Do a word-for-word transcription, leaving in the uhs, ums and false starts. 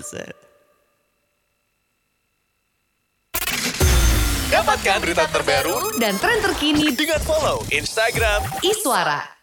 Buset. Dapatkan berita terbaru Dan tren terkini dengan follow Instagram Iswara.